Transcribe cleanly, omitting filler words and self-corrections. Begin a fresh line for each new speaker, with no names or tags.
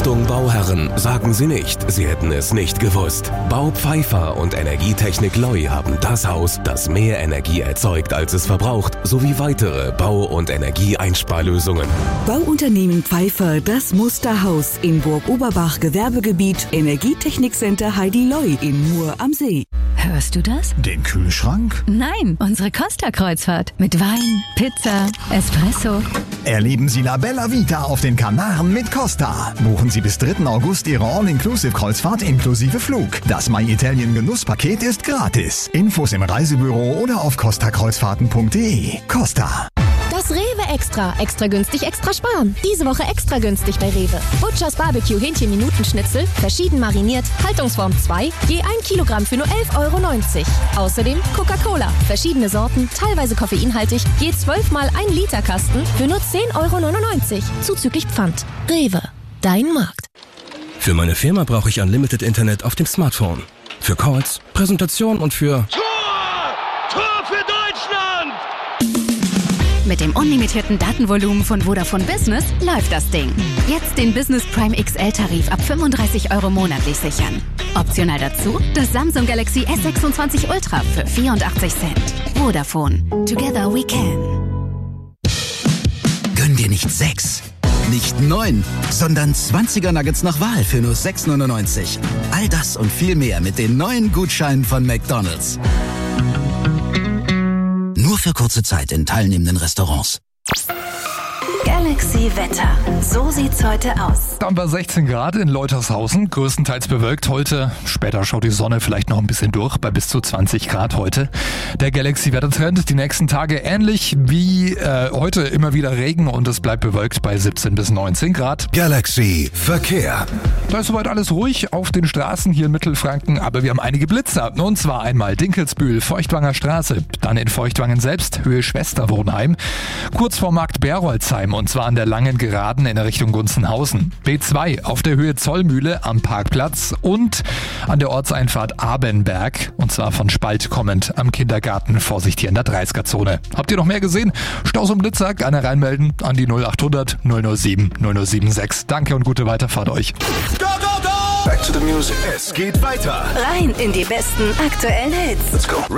Achtung Bauherren, sagen Sie nicht, Sie hätten es nicht gewusst. Bau Pfeiffer und Energietechnik Loi haben das Haus, das mehr Energie erzeugt, als es verbraucht, sowie weitere Bau- und Energieeinsparlösungen.
Bauunternehmen Pfeiffer, das Musterhaus in Burg Oberbach Gewerbegebiet, Energietechnikcenter Heidi Loi in Mur am See.
Hörst du das?
Den Kühlschrank?
Nein, unsere Costa-Kreuzfahrt. Mit Wein, Pizza, Espresso.
Erleben Sie La Bella Vita auf den Kanaren mit Costa. Buchen Sie bis 3. August Ihre All-Inclusive-Kreuzfahrt inklusive Flug. Das My Italien Genusspaket ist gratis. Infos im Reisebüro oder auf costakreuzfahrten.de. Costa.
Das Rewe Extra. Extra günstig, extra sparen. Diese Woche extra günstig bei Rewe. Butchers Barbecue Hähnchen-Minutenschnitzel, verschieden mariniert, Haltungsform 2, je 1 Kilogramm für nur 11,90 €. Außerdem Coca-Cola, verschiedene Sorten, teilweise koffeinhaltig, je 12 mal 1 Liter Kasten für nur 10,99 €, zuzüglich Pfand. Rewe, dein Markt.
Für meine Firma brauche ich Unlimited Internet auf dem Smartphone. Für Calls, Präsentationen und für...
Tor für Deutschland!
Mit dem unlimitierten Datenvolumen von Vodafone Business läuft das Ding. Jetzt den Business Prime XL-Tarif ab 35 € monatlich sichern. Optional dazu das Samsung Galaxy S26 Ultra für 84 Cent. Vodafone. Together we can.
Gönn dir nicht 6, nicht 9, sondern 20er Nuggets nach Wahl für nur 6,99 €. All das und viel mehr mit den neuen Gutscheinen von McDonald's. Nur für kurze Zeit in teilnehmenden Restaurants.
Galaxy Wetter. So sieht's heute aus.
Dann bei 16 Grad in Leutershausen, größtenteils bewölkt heute. Später schaut die Sonne vielleicht noch ein bisschen durch, bei bis zu 20 Grad heute. Der Galaxy-Wettertrend die nächsten Tage ähnlich wie heute, immer wieder Regen und es bleibt bewölkt bei 17 bis 19 Grad.
Galaxy Verkehr.
Da ist soweit alles ruhig auf den Straßen hier in Mittelfranken, aber wir haben einige Blitzer. Und zwar einmal Dinkelsbühl, Feuchtwanger Straße, dann in Feuchtwangen selbst, Höhe Schwesterwohnheim, kurz vor Markt Berolzheim und zwar an der Langen Geraden in Richtung Gunzenhausen. B2 auf der Höhe Zollmühle am Parkplatz und an der Ortseinfahrt Abenberg und zwar von Spalt kommend am Kindergarten. Vorsicht hier in der 30er-Zone. Habt ihr noch mehr gesehen? Staus und Blitzer, gerne reinmelden an die 0800 007 0076. Danke und gute Weiterfahrt euch.
Go, go, go!
Back to the music. Es geht weiter.
Rein in die besten aktuellen Hits.
Let's go.